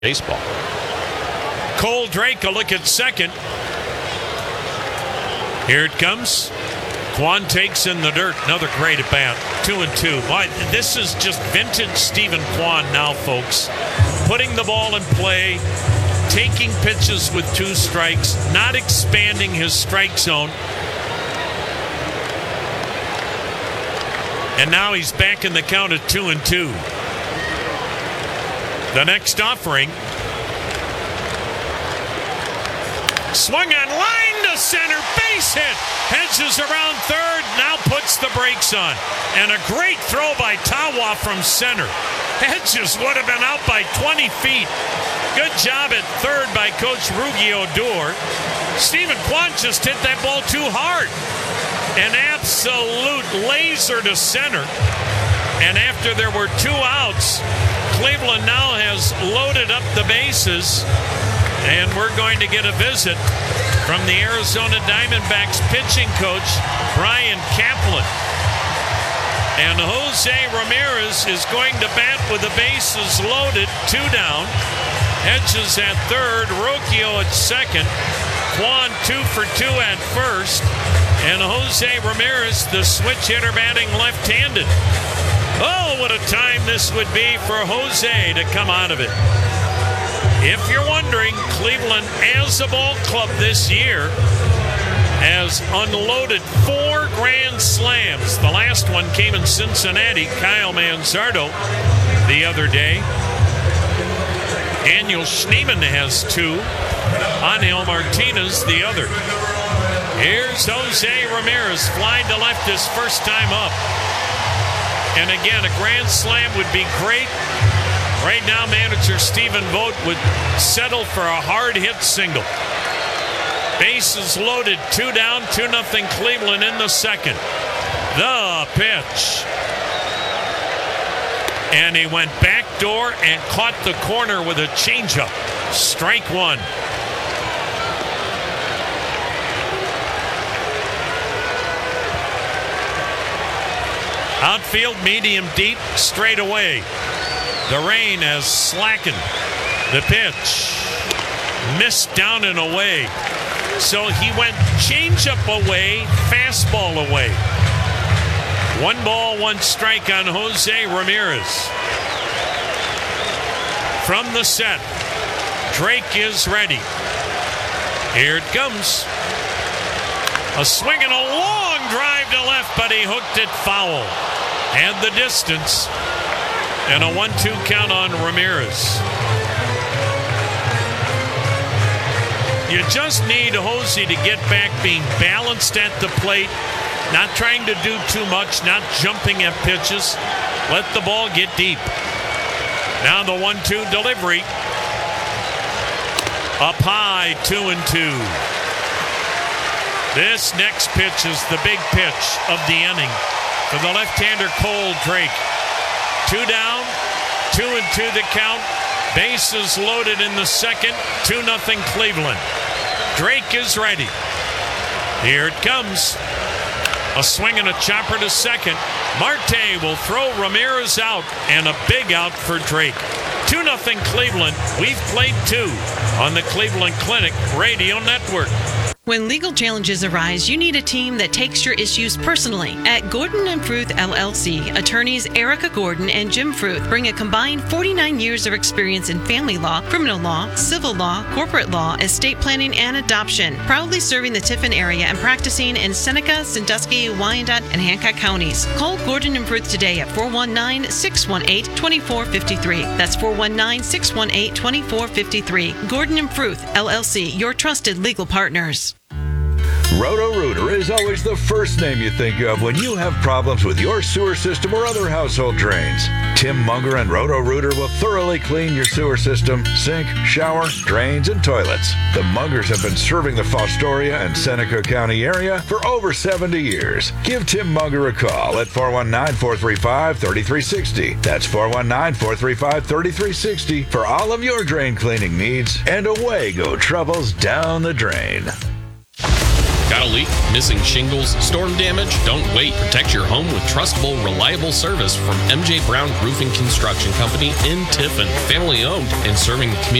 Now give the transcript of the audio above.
baseball. Cole Drake, a look at second. Here it comes. Kwan takes in the dirt. Another great at bat. 2-2. Boy, this is just vintage Stephen Kwan now, folks. Putting the ball in play, taking pitches with 2 strikes, not expanding his strike zone. And now he's back in the count at 2-2. The next offering. Swung on line to center, base hit. Hedges around third, now puts the brakes on. And a great throw by Tawa from center. Hedges would have been out by 20 feet. Good job at third by Coach Rugi Odor. Stephen Kwan just hit that ball too hard. An absolute laser to center. And after there were 2 outs, Cleveland now has loaded up the bases. And we're going to get a visit from the Arizona Diamondbacks pitching coach, Brian Kaplan. And Jose Ramirez is going to bat with the bases loaded, 2 down. Hedges at third, Rocchio at second. Kwan 2 for 2 at first. And Jose Ramirez, the switch hitter, batting left-handed. Oh, what a time this would be for Jose to come out of it. If you're wondering, Cleveland, as a ball club this year, has unloaded 4 grand slams. The last one came in Cincinnati, Kyle Manzardo, the other day. Daniel Schneemann has 2. Angel Martinez, the other. Here's Jose Ramirez, flying to left his first time up. And again, a grand slam would be great. Right now, manager Stephen Vogt would settle for a hard-hit single. Bases loaded, 2 down, 2-0 Cleveland in the second. The pitch. And he went backdoor and caught the corner with a changeup. Strike 1. Outfield, medium deep, straight away. The rain has slackened. The pitch missed down and away. So he went changeup away, fastball away. 1 ball, 1 strike on Jose Ramirez. From the set, Drake is ready. Here it comes. A swing and a long drive to left, but he hooked it foul. And the distance. And a 1-2 count on Ramirez. You just need Jose to get back being balanced at the plate, not trying to do too much, not jumping at pitches. Let the ball get deep. Now the 1-2 delivery. Up high, 2-2. This next pitch is the big pitch of the inning for the left-hander Cole Drake. 2 down, 2-2 the count. Bases loaded in the second, 2-0 Cleveland. Drake is ready. Here it comes. A swing and a chopper to second. Marte will throw Ramirez out, and a big out for Drake. 2-0 Cleveland. We've played 2 on the Cleveland Clinic Radio Network. When legal challenges arise, you need a team that takes your issues personally. At Gordon & Fruth LLC, attorneys Erica Gordon and Jim Fruth bring a combined 49 years of experience in family law, criminal law, civil law, corporate law, estate planning, and adoption. Proudly serving the Tiffin area and practicing in Seneca, Sandusky, Wyandotte, and Hancock counties. Call Gordon & Fruth today at 419-618-2453. That's 419-618-2453. Gordon & Fruth LLC, your trusted legal partners. Roto-Rooter is always the first name you think of when you have problems with your sewer system or other household drains. Tim Munger and Roto-Rooter will thoroughly clean your sewer system, sink, shower, drains, and toilets. The Mungers have been serving the Fostoria and Seneca County area for over 70 years. Give Tim Munger a call at 419-435-3360. That's 419-435-3360 for all of your drain cleaning needs, and away go troubles down the drain. Got a leak? Missing shingles? Storm damage? Don't wait. Protect your home with trustable, reliable service from MJ Brown Roofing Construction Company in Tiffin. Family owned and serving the community